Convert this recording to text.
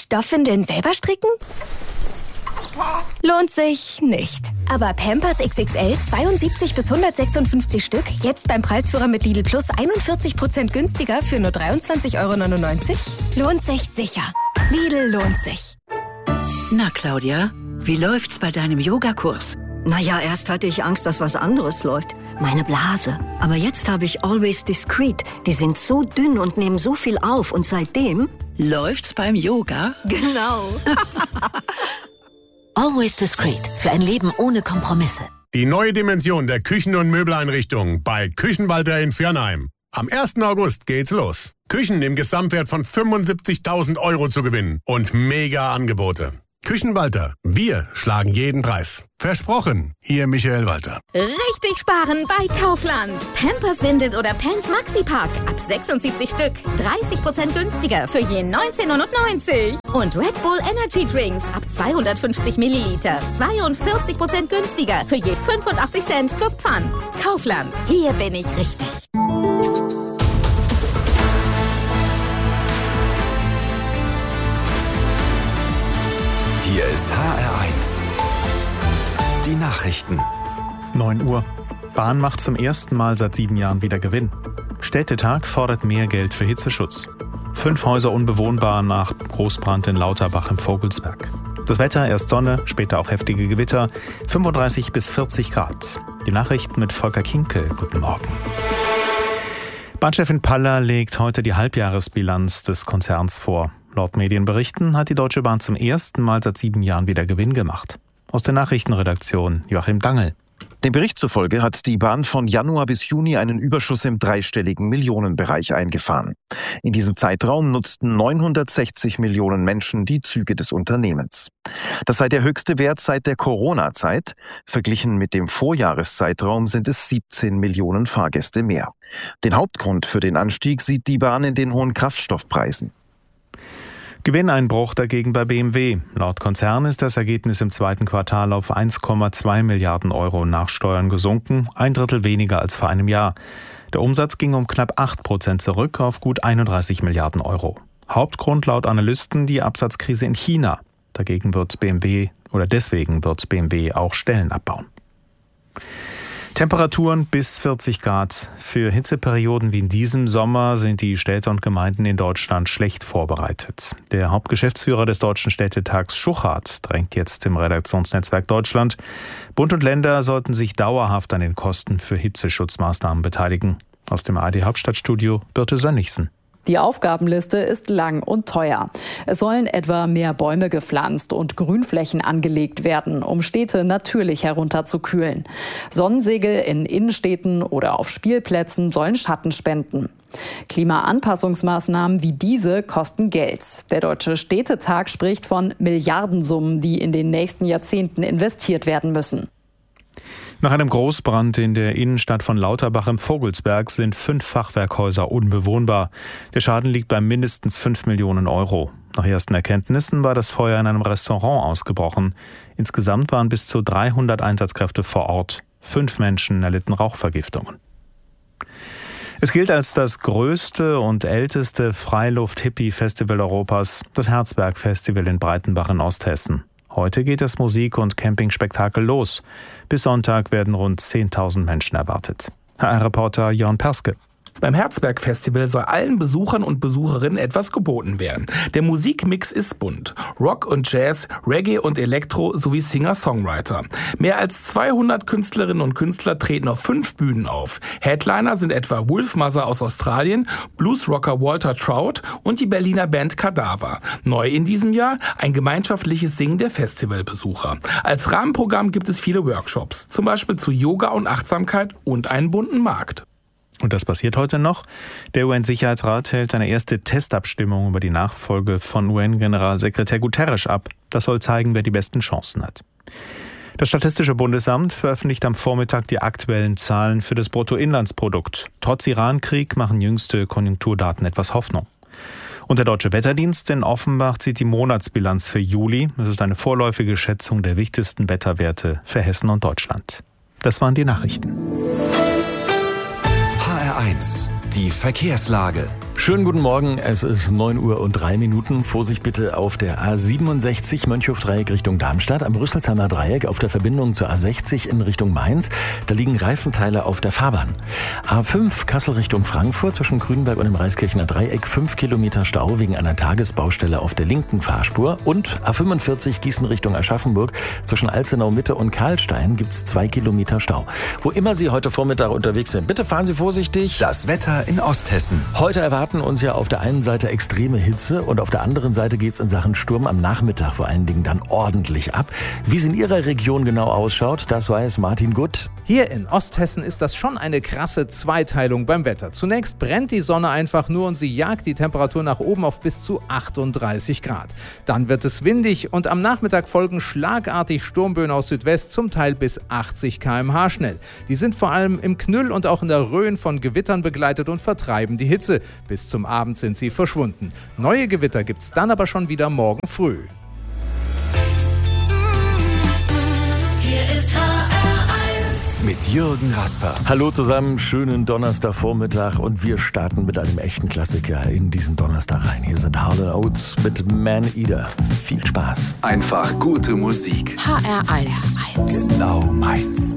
Stoffwindeln selber stricken? Lohnt sich nicht. Aber Pampers XXL 72 bis 156 Stück, jetzt beim Preisführer mit Lidl Plus 41% günstiger für nur 23,99 €? Lohnt sich sicher. Lidl lohnt sich. Na, Claudia, wie läuft's bei deinem Yogakurs? Naja, erst hatte ich Angst, dass was anderes läuft. Meine Blase. Aber jetzt habe ich Always Discreet. Die sind so dünn und nehmen so viel auf. Und seitdem... Läuft's beim Yoga? Genau. Always Discreet. Für ein Leben ohne Kompromisse. Die neue Dimension der Küchen- und Möbeleinrichtungen bei Küchenwalter in Viernheim. Am 1. August geht's los. Küchen im Gesamtwert von 75.000 € zu gewinnen. Und mega Angebote. Küchenwalter, wir schlagen jeden Preis. Versprochen, Ihr Michael Walter. Richtig sparen bei Kaufland. Pampers Windeln oder Pants Maxi-Pack ab 76 Stück. 30% günstiger für je 19,99 €. Und Red Bull Energy Drinks ab 250 Milliliter. 42% günstiger für je 85 Cent plus Pfand. Kaufland, hier bin ich richtig. Hier ist HR1. Die Nachrichten. 9 Uhr. Bahn macht zum ersten Mal seit 7 Jahren wieder Gewinn. Städtetag fordert mehr Geld für Hitzeschutz. 5 Häuser unbewohnbar nach Großbrand in Lauterbach im Vogelsberg. Das Wetter, erst Sonne, später auch heftige Gewitter, 35 bis 40 Grad. Die Nachrichten mit Volker Kinke. Guten Morgen. Bahnchefin Paller legt heute die Halbjahresbilanz des Konzerns vor. Laut Medienberichten hat die Deutsche Bahn zum ersten Mal seit 7 Jahren wieder Gewinn gemacht. Aus der Nachrichtenredaktion Joachim Dangel. Dem Bericht zufolge hat die Bahn von Januar bis Juni einen Überschuss im dreistelligen Millionenbereich eingefahren. In diesem Zeitraum nutzten 960 Millionen Menschen die Züge des Unternehmens. Das sei der höchste Wert seit der Corona-Zeit. Verglichen mit dem Vorjahreszeitraum sind es 17 Millionen Fahrgäste mehr. Den Hauptgrund für den Anstieg sieht die Bahn in den hohen Kraftstoffpreisen. Gewinneinbruch dagegen bei BMW. Laut Konzern ist das Ergebnis im zweiten Quartal auf 1,2 Milliarden € nach Steuern gesunken, 1/3 weniger als vor einem Jahr. Der Umsatz ging um knapp 8% zurück auf gut 31 Milliarden €. Hauptgrund laut Analysten die Absatzkrise in China. Deswegen wird BMW auch Stellen abbauen. Temperaturen bis 40 Grad. Für Hitzeperioden wie in diesem Sommer sind die Städte und Gemeinden in Deutschland schlecht vorbereitet. Der Hauptgeschäftsführer des Deutschen Städtetags Schuchart drängt jetzt im Redaktionsnetzwerk Deutschland. Bund und Länder sollten sich dauerhaft an den Kosten für Hitzeschutzmaßnahmen beteiligen. Aus dem ARD-Hauptstadtstudio Birte Sönnigsen. Die Aufgabenliste ist lang und teuer. Es sollen etwa mehr Bäume gepflanzt und Grünflächen angelegt werden, um Städte natürlich herunterzukühlen. Sonnensegel in Innenstädten oder auf Spielplätzen sollen Schatten spenden. Klimaanpassungsmaßnahmen wie diese kosten Geld. Der Deutsche Städtetag spricht von Milliardensummen, die in den nächsten Jahrzehnten investiert werden müssen. Nach einem Großbrand in der Innenstadt von Lauterbach im Vogelsberg sind 5 Fachwerkhäuser unbewohnbar. Der Schaden liegt bei mindestens 5 Millionen €. Nach ersten Erkenntnissen war das Feuer in einem Restaurant ausgebrochen. Insgesamt waren bis zu 300 Einsatzkräfte vor Ort. 5 Menschen erlitten Rauchvergiftungen. Es gilt als das größte und älteste Freiluft-Hippie-Festival Europas, das Herzberg-Festival in Breitenbach in Osthessen. Heute geht das Musik- und Campingspektakel los. Bis Sonntag werden rund 10.000 Menschen erwartet. HR-Reporter Jörn Perske. Beim Herzberg-Festival soll allen Besuchern und Besucherinnen etwas geboten werden. Der Musikmix ist bunt. Rock und Jazz, Reggae und Elektro sowie Singer-Songwriter. Mehr als 200 Künstlerinnen und Künstler treten auf 5 Bühnen auf. Headliner sind etwa Wolfmother aus Australien, Bluesrocker Walter Trout und die Berliner Band Kadaver. Neu in diesem Jahr ein gemeinschaftliches Singen der Festivalbesucher. Als Rahmenprogramm gibt es viele Workshops, zum Beispiel zu Yoga und Achtsamkeit und einen bunten Markt. Und das passiert heute noch. Der UN-Sicherheitsrat hält eine erste Testabstimmung über die Nachfolge von UN-Generalsekretär Guterres ab. Das soll zeigen, wer die besten Chancen hat. Das Statistische Bundesamt veröffentlicht am Vormittag die aktuellen Zahlen für das Bruttoinlandsprodukt. Trotz Irankrieg machen jüngste Konjunkturdaten etwas Hoffnung. Und der Deutsche Wetterdienst in Offenbach zieht die Monatsbilanz für Juli. Das ist eine vorläufige Schätzung der wichtigsten Wetterwerte für Hessen und Deutschland. Das waren die Nachrichten. HR1, die Verkehrslage. Schönen guten Morgen, es ist 9:03 Uhr. Vorsicht bitte auf der A67 Mönchhof-Dreieck Richtung Darmstadt, am Rüsselsheimer Dreieck auf der Verbindung zur A60 in Richtung Mainz. Da liegen Reifenteile auf der Fahrbahn. A5 Kassel Richtung Frankfurt zwischen Grünberg und dem Reiskirchener Dreieck 5 Kilometer Stau wegen einer Tagesbaustelle auf der linken Fahrspur. Und A45 Gießen Richtung Aschaffenburg zwischen Alzenau Mitte und Karlstein gibt's 2 Kilometer Stau. Wo immer Sie heute Vormittag unterwegs sind, bitte fahren Sie vorsichtig. Das Wetter in Osthessen. Heute erwarten uns ja auf der einen Seite extreme Hitze und auf der anderen Seite geht's in Sachen Sturm am Nachmittag vor allen Dingen dann ordentlich ab. Wie es in Ihrer Region genau ausschaut, das weiß Martin Gutt. Hier in Osthessen ist das schon eine krasse Zweiteilung beim Wetter. Zunächst brennt die Sonne einfach nur und sie jagt die Temperatur nach oben auf bis zu 38 Grad. Dann wird es windig und am Nachmittag folgen schlagartig Sturmböen aus Südwest, zum Teil bis 80 km/h schnell. Die sind vor allem im Knüll und auch in der Rhön von Gewittern begleitet und vertreiben die Hitze. Bis zum Abend sind sie verschwunden. Neue Gewitter gibt's dann aber schon wieder morgen früh. Hier ist HR1 mit Jürgen Rasper. Hallo zusammen, schönen Donnerstagvormittag und wir starten mit einem echten Klassiker in diesen Donnerstag rein. Hier sind Hall & Oates mit Man Eater. Viel Spaß. Einfach gute Musik. HR1. Genau meins.